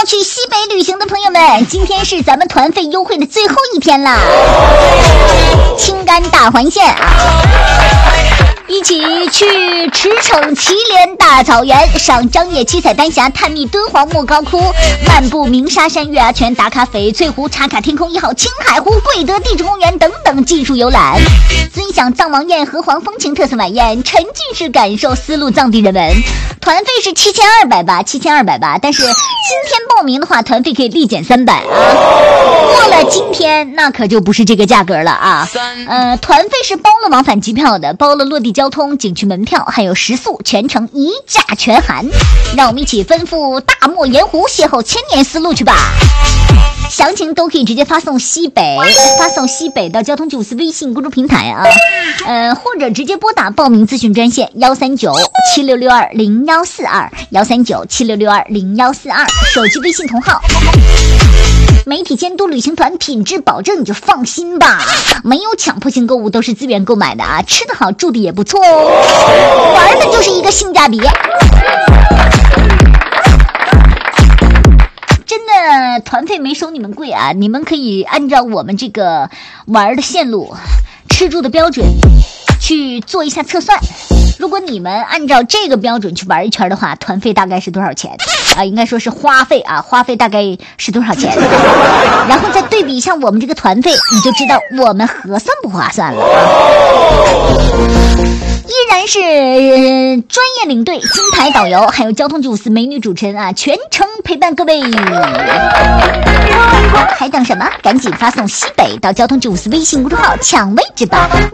去西北旅行的朋友们，今天是咱们团费优惠的最后一天啦！青甘大环线啊，一起去驰骋祁连大草原，赏张掖七彩丹霞，探秘敦煌莫高窟，漫步鸣沙山月牙泉，打卡翡翠湖，茶卡天空1号，青海湖，贵德地质公园等等技术游览，尊享藏王宴、河湟风情特色晚宴，沉浸式感受丝路藏地人文。团费是7280，但是今天报名的话，团费可以立减300啊。过了今天，那可就不是这个价格了啊。团费是包了往返机票的，包了落地交通、景区门票，还有食宿，全程一价全含。让我们一起奔赴大漠盐湖，邂逅千年丝路去吧。详情都可以直接发送西北到交通954微信公众平台啊，或者直接拨打报名咨询专线13976620142，13976620142，手机微信同号。媒体监督旅行团品质保证，你就放心吧，没有强迫性购物，都是自愿购买的啊，吃得好，住的也不错哦，玩的就是一个性价比。真的团费没收你们贵啊，你们可以按照我们这个玩的线路、吃住的标准去做一下测算。如果你们按照这个标准去玩一圈的话，团费大概是多少钱啊？应该说是花费大概是多少钱？然后再对比一下我们这个团费，你就知道我们合算不划算了依然是专业领队、金牌导游，还有交通954美女主持人啊，全程陪伴各位。还等什么？赶紧发送西北到交通954微信公众号抢位置吧！